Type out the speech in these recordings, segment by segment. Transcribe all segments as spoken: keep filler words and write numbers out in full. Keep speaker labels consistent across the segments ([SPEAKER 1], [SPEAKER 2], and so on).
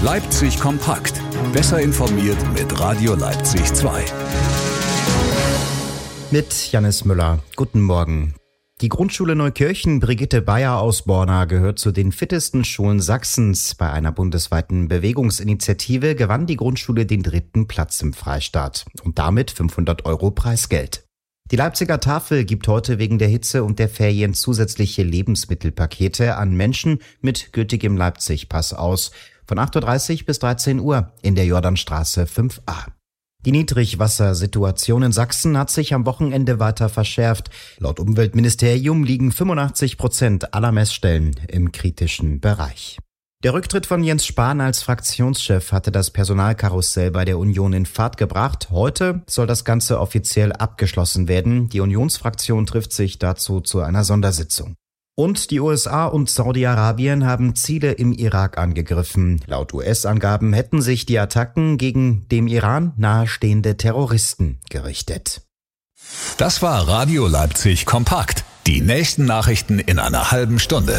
[SPEAKER 1] Leipzig kompakt. Besser informiert mit Radio Leipzig zwei.
[SPEAKER 2] Mit Jannis Müller. Guten Morgen. Die Grundschule Neukirchen Brigitte Bayer aus Borna gehört zu den fittesten Schulen Sachsens. Bei einer bundesweiten Bewegungsinitiative gewann die Grundschule den dritten Platz im Freistaat und damit fünfhundert Euro Preisgeld. Die Leipziger Tafel gibt heute wegen der Hitze und der Ferien zusätzliche Lebensmittelpakete an Menschen mit gültigem Leipzig-Pass aus. Von acht Uhr dreißig bis dreizehn Uhr in der Jordanstraße fünf a. Die Niedrigwassersituation in Sachsen hat sich am Wochenende weiter verschärft. Laut Umweltministerium liegen fünfundachtzig Prozent aller Messstellen im kritischen Bereich. Der Rücktritt von Jens Spahn als Fraktionschef hatte das Personalkarussell bei der Union in Fahrt gebracht. Heute soll das Ganze offiziell abgeschlossen werden. Die Unionsfraktion trifft sich dazu zu einer Sondersitzung. Und die U S A und Saudi-Arabien haben Ziele im Irak angegriffen. Laut U S-Angaben hätten sich die Attacken gegen dem Iran nahestehende Terroristen gerichtet.
[SPEAKER 1] Das war Radio Leipzig kompakt. Die nächsten Nachrichten in einer halben Stunde.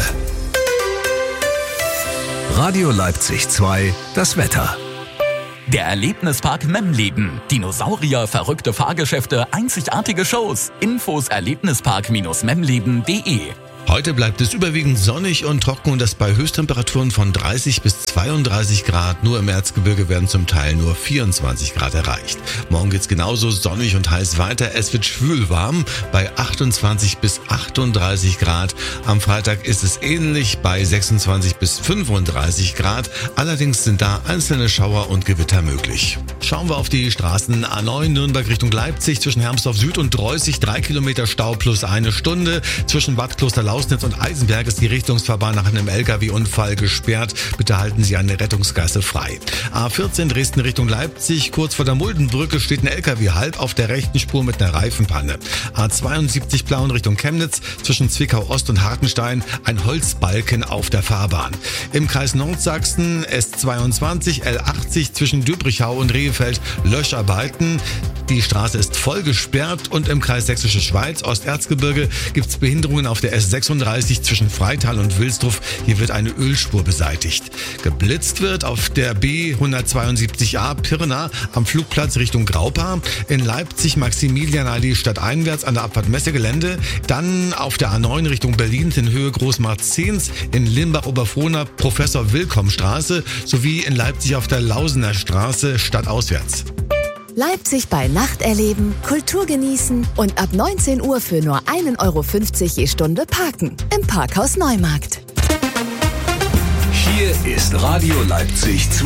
[SPEAKER 1] Radio Leipzig zwei, das Wetter.
[SPEAKER 3] Der Erlebnispark Memleben. Dinosaurier, verrückte Fahrgeschäfte, einzigartige Shows. Infos erlebnispark memleben punkt de.
[SPEAKER 4] Heute bleibt es überwiegend sonnig und trocken und das bei Höchsttemperaturen von dreißig bis zweiunddreißig Grad. Nur im Erzgebirge werden zum Teil nur vierundzwanzig Grad erreicht. Morgen geht's genauso sonnig und heiß weiter. Es wird schwül warm bei achtundzwanzig bis achtunddreißig Grad. Am Freitag ist es ähnlich bei sechsundzwanzig bis fünfunddreißig Grad. Allerdings sind da einzelne Schauer und Gewitter möglich. Schauen wir auf die Straßen. A neun Nürnberg Richtung Leipzig zwischen Hermsdorf Süd und Dreußig. Drei Kilometer Stau plus eine Stunde. Zwischen Bad Klosterlausnitz und Eisenberg ist die Richtungsfahrbahn nach einem L K W-Unfall gesperrt. Bitte halten Sie eine Rettungsgasse frei. A vierzehn Dresden Richtung Leipzig. Kurz vor der Muldenbrücke steht ein L K W halb auf der rechten Spur mit einer Reifenpanne. A zweiundsiebzig Plauen Richtung Chemnitz. Zwischen Zwickau Ost und Hartenstein ein Holzbalken auf der Fahrbahn. Im Kreis Nordsachsen S zweiundzwanzig L achtzig zwischen Döbrichau und Rehfeld Löscharbeiten. Die Straße ist voll gesperrt und im Kreis Sächsische Schweiz Osterzgebirge gibt es Behinderungen auf der S sechsunddreißig zwischen Freital und Wilsdruff. Hier wird eine Ölspur beseitigt. Geblitzt wird auf der B hundertzweiundsiebzig a Pirna am Flugplatz Richtung Graupa. In Leipzig Maximilianallee stadteinwärts an der Abfahrt Messegelände. Dann auf der A neun Richtung Berlin in Höhe Großmarkt-Zehns. In Limbach-Oberfrohna Professor-Willkomm-Straße sowie in Leipzig auf der Lausener Straße stadtauswärts.
[SPEAKER 5] Leipzig bei Nacht erleben, Kultur genießen und ab neunzehn Uhr für nur ein Euro fünfzig je Stunde parken. Im Parkhaus Neumarkt.
[SPEAKER 1] Hier ist Radio Leipzig zwei.